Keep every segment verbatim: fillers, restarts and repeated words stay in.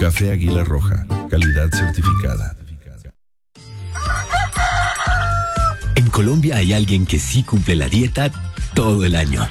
Café Águila Roja, calidad certificada. En Colombia hay alguien que sí cumple la dieta todo el año.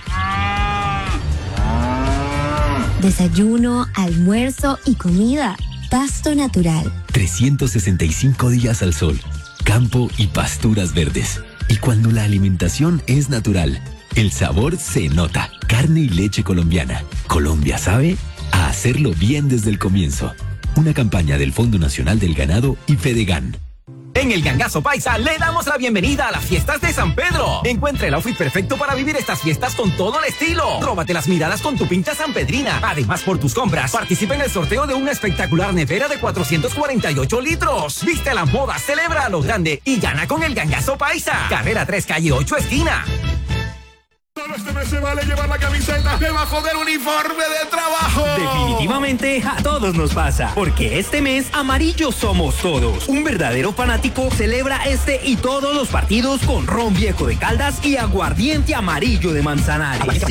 Desayuno, almuerzo y comida. Pasto natural. trescientos sesenta y cinco días al sol, campo y pasturas verdes. Y cuando la alimentación es natural, el sabor se nota. Carne y leche colombiana. Colombia sabe a hacerlo bien desde el comienzo. Una campaña del Fondo Nacional del Ganado y Fedegan. En el Gangazo Paisa le damos la bienvenida a las fiestas de San Pedro. Encuentra el outfit perfecto para vivir estas fiestas con todo el estilo. Róbate las miradas con tu pinta sanpedrina. Además, por tus compras, participa en el sorteo de una espectacular nevera de cuatrocientos cuarenta y ocho litros. Viste a la moda, celebra a lo grande y gana con el Gangazo Paisa. Carrera tres, calle ocho, esquina. Solo este mes se vale llevar la camiseta debajo del uniforme de trabajo. Definitivamente a todos nos pasa, porque este mes amarillos somos todos. Un verdadero fanático celebra este y todos los partidos con ron viejo de Caldas y aguardiente amarillo de Manzanares.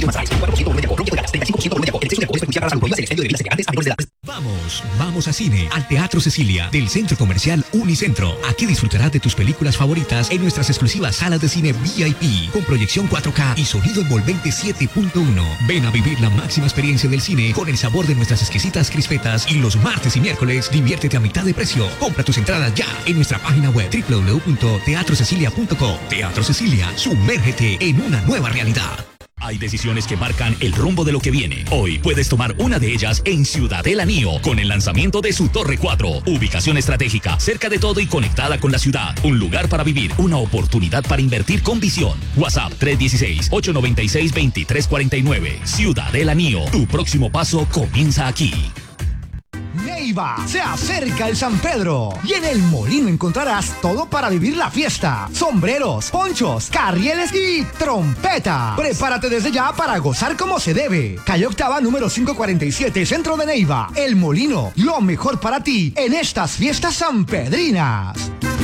Vamos, vamos a cine, al Teatro Cecilia, del Centro Comercial Unicentro. Aquí disfrutarás de tus películas favoritas en nuestras exclusivas salas de cine V I P, con proyección cuatro K y sonido envolvente siete punto uno. Ven a vivir la máxima experiencia del cine con el sabor de nuestras exquisitas crispetas, y los martes y miércoles diviértete a mitad de precio. Compra tus entradas ya en nuestra página web doble u doble u doble u punto teatro cecilia punto com. Teatro Cecilia, sumérgete en una nueva realidad. Hay decisiones que marcan el rumbo de lo que viene. Hoy puedes tomar una de ellas en Ciudadela Nio con el lanzamiento de su Torre cuatro. Ubicación estratégica, cerca de todo y conectada con la ciudad. Un lugar para vivir, una oportunidad para invertir con visión. WhatsApp tres uno seis, ocho nueve seis, dos tres cuatro nueve. Ciudadela Nio. Tu próximo paso comienza aquí. Neiva, se acerca el San Pedro y en el Molino encontrarás todo para vivir la fiesta: sombreros, ponchos, carrieles y trompeta. Prepárate desde ya para gozar como se debe. Calle Octava número quinientos cuarenta y siete, Centro de Neiva. El Molino, lo mejor para ti en estas fiestas sanpedrinas.